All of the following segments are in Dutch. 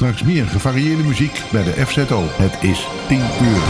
Straks meer gevarieerde muziek bij de FZO. Het is 10 uur.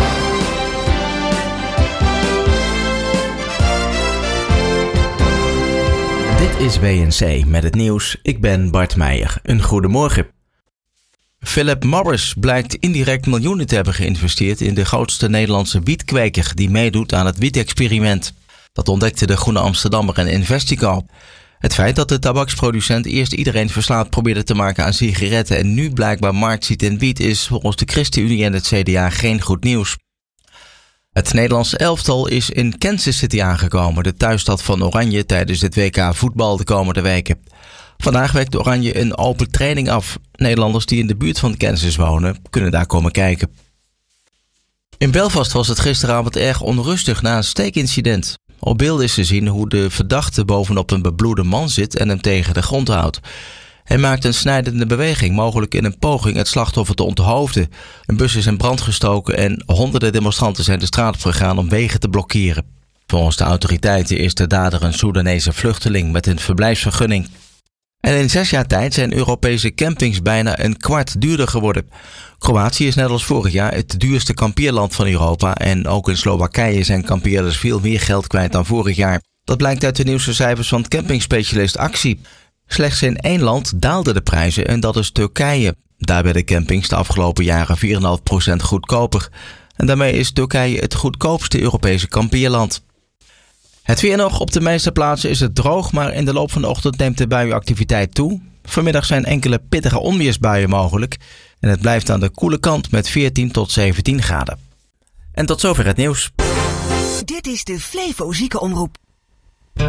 Dit is WNC met het nieuws. Ik ben Bart Meijer. Een goedemorgen. Philip Morris blijkt indirect miljoenen te hebben geïnvesteerd in de grootste Nederlandse wietkweker die meedoet aan het wietexperiment. Dat ontdekte de Groene Amsterdammer en Investico. Het feit dat de tabaksproducent eerst iedereen verslaafd probeerde te maken aan sigaretten en nu blijkbaar markt ziet in wiet is volgens de ChristenUnie en het CDA geen goed nieuws. Het Nederlandse elftal is in Kansas City aangekomen, de thuisstad van Oranje tijdens het WK voetbal de komende weken. Vandaag wekt Oranje een open training af. Nederlanders die in de buurt van Kansas wonen kunnen daar komen kijken. In Belfast was het gisteravond erg onrustig na een steekincident. Op beelden is te zien hoe de verdachte bovenop een bebloede man zit en hem tegen de grond houdt. Hij maakt een snijdende beweging, mogelijk in een poging het slachtoffer te onthoofden. Een bus is in brand gestoken en honderden demonstranten zijn de straat op gegaan om wegen te blokkeren. Volgens de autoriteiten is de dader een Soedanese vluchteling met een verblijfsvergunning. En in 6 jaar tijd zijn Europese campings bijna een kwart duurder geworden. Kroatië is net als vorig jaar het duurste kampeerland van Europa en ook in Slowakije zijn kampeerders veel meer geld kwijt dan vorig jaar. Dat blijkt uit de nieuwste cijfers van campingspecialist Actie. Slechts in 1 land daalden de prijzen en dat is Turkije. Daar werden campings de afgelopen jaren 4,5% goedkoper. En daarmee is Turkije het goedkoopste Europese kampeerland. Het weer nog. Op de meeste plaatsen is het droog, maar in de loop van de ochtend neemt de buienactiviteit toe. Vanmiddag zijn enkele pittige onweersbuien mogelijk. En het blijft aan de koele kant met 14 tot 17 graden. En tot zover het nieuws. Dit is de Flevo Ziekenomroep.